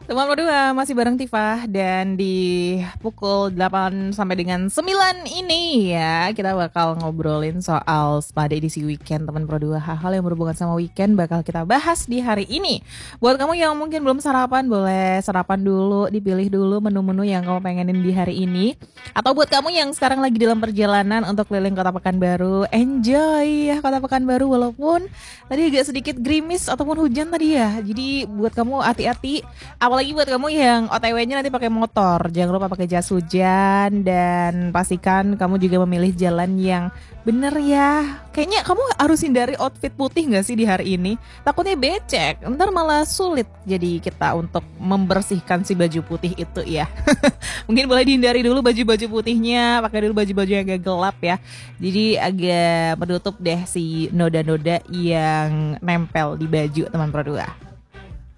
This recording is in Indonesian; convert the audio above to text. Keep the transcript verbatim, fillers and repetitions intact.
Teman berdua masih bareng Tifa dan di pukul delapan sampai dengan sembilan ini ya kita bakal ngobrolin soal pada edisi weekend teman berdua. Hal-hal yang berhubungan sama weekend bakal kita bahas di hari ini. Buat kamu yang mungkin belum sarapan, boleh sarapan dulu, dipilih dulu menu-menu yang kamu pengenin di hari ini. Atau buat kamu yang sekarang lagi dalam perjalanan untuk keliling Kota Pekanbaru, enjoy ya Kota Pekanbaru walaupun tadi agak sedikit gerimis ataupun hujan tadi ya. Jadi buat kamu hati-hati. Apalagi buat kamu yang O T W-nya nanti pakai motor, jangan lupa pakai jas hujan dan pastikan kamu juga memilih jalan yang bener ya. Kayaknya kamu harus hindari outfit putih gak sih di hari ini? Takutnya becek, ntar malah sulit jadi kita untuk membersihkan si baju putih itu ya. Mungkin boleh dihindari dulu baju-baju putihnya, pakai dulu baju-baju yang agak gelap ya. Jadi agak menutup deh si noda-noda yang nempel di baju teman berdua.